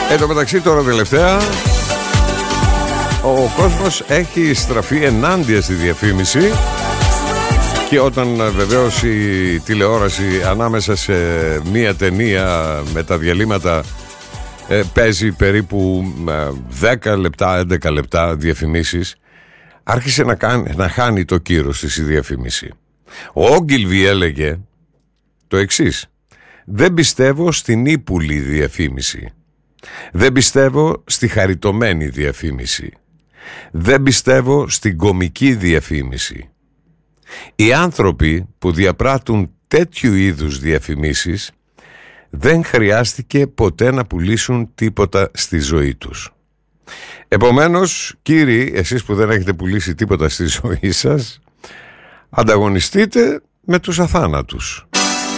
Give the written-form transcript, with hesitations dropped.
Εν τω μεταξύ τώρα τελευταία ο κόσμος έχει στραφεί ενάντια στη διαφήμιση, και όταν βεβαίως η τηλεόραση ανάμεσα σε μία ταινία με τα διαλύματα παίζει περίπου 10 λεπτά, 11 λεπτά διαφημίσεις, άρχισε να χάνει το κύρος της η διαφήμιση. Ο Όγκυλβι έλεγε το εξής: δεν πιστεύω στην ύπουλη διαφήμιση, δεν πιστεύω στη χαριτωμένη διαφήμιση, δεν πιστεύω στην κωμική διαφήμιση. Οι άνθρωποι που διαπράττουν τέτοιου είδους διαφημίσεις δεν χρειάστηκε ποτέ να πουλήσουν τίποτα στη ζωή τους. Επομένως, κύριοι, εσείς που δεν έχετε πουλήσει τίποτα στη ζωή σας, ανταγωνιστείτε με τους αθάνατους.